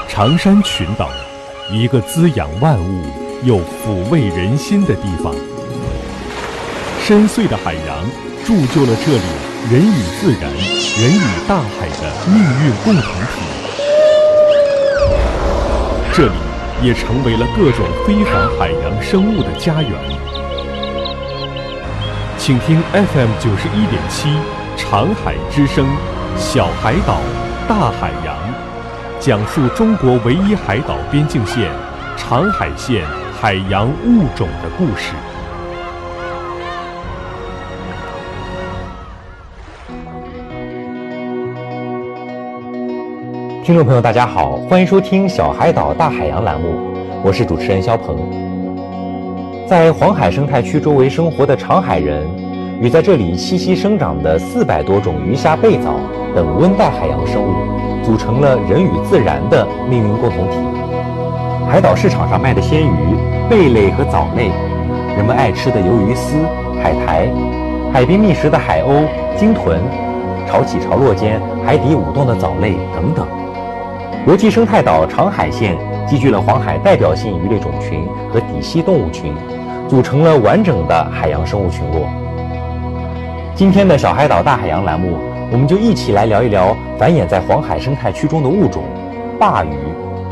长山群岛，一个滋养万物又抚慰人心的地方。深邃的海洋铸就了这里人与自然、人与大海的命运共同体。这里也成为了各种非凡海洋生物的家园。请听 FM91.7长海之声，小海岛，大海洋，讲述中国唯一海岛边境线长海县海洋物种的故事。 听众朋友大家好，欢迎收听小海岛大海洋栏目，我是主持人肖鹏。在黄海生态区周围生活的长海人，与在这里栖息生长的400多种鱼虾贝藻等温带海洋生物，组成了人与自然的命运共同体。海岛市场上卖的鲜鱼、贝类和藻类，人们爱吃的鱿鱼丝、海苔，海边觅食的海鸥、鲸豚，潮起潮落间海底舞动的藻类等等。国际生态岛长海县集聚了黄海代表性鱼类种群和底栖动物群，组成了完整的海洋生物群落。今天的小海岛大海洋栏目，我们就一起来聊一聊繁衍在黄海生态区中的物种鲅鱼。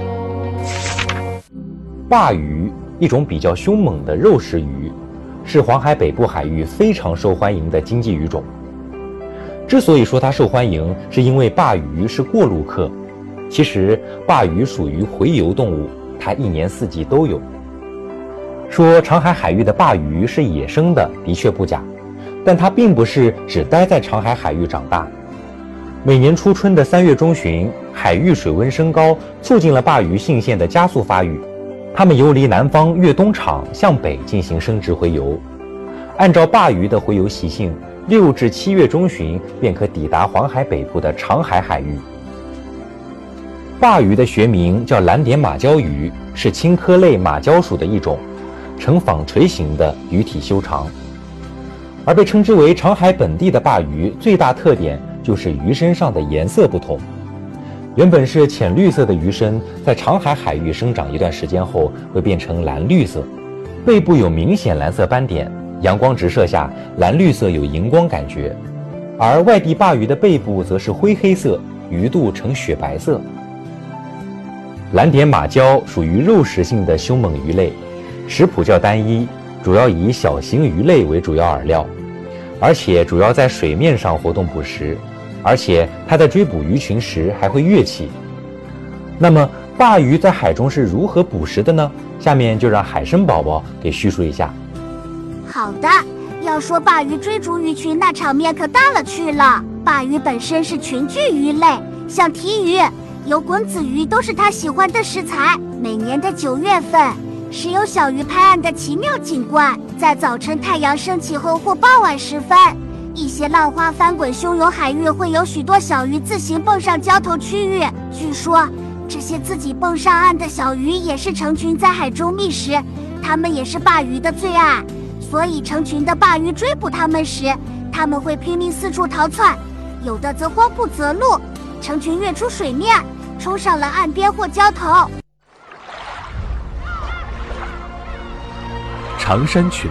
鲅鱼，一种比较凶猛的肉食鱼，是黄海北部海域非常受欢迎的经济鱼种。之所以说它受欢迎，是因为鲅鱼是过路客。其实鲅鱼属于洄游动物，它一年四季都有。说长海海域的鲅鱼是野生的，的确不假，但它并不是只待在长海海域长大。每年初春的3月中旬，海域水温升高，促进了鲅鱼性腺的加速发育，它们游离南方越冬场向北进行生殖洄游。按照鲅鱼的洄游习性，6至7月中旬便可抵达黄海北部的长海海域。鲅鱼的学名叫蓝点马鲛鱼，是青科类马鲛属的一种，呈纺锤形的鱼体修长。而被称之为长海本地的鲅鱼，最大特点就是鱼身上的颜色不同。原本是浅绿色的鱼身，在长海海域生长一段时间后会变成蓝绿色，背部有明显蓝色斑点，阳光直射下蓝绿色有荧光感觉。而外地鲅鱼的背部则是灰黑色，鱼肚呈雪白色。蓝点马鲛属于肉食性的凶猛鱼类，食谱较单一，主要以小型鱼类为主要饵料，而且主要在水面上活动捕食，而且它在追捕鱼群时还会跃起。那么鲅鱼在海中是如何捕食的呢？下面就让海参宝宝给叙述一下。 好的，要说鲅鱼追逐鱼群，那场面可大了去了。鲅鱼本身是群居鱼类，像鲫鱼、有滚子鱼都是它喜欢的食材。每年的9月份，时有小鱼拍岸的奇妙景观。在早晨太阳升起后或傍晚时分，一些浪花翻滚汹涌海域会有许多小鱼自行蹦上礁头区域。据说这些自己蹦上岸的小鱼也是成群在海中觅食，它们也是鲅鱼的最爱。所以成群的鲅鱼追捕它们时，它们会拼命四处逃窜，有的则慌不择路，成群跃出水面，冲上了岸边或礁头。 长山群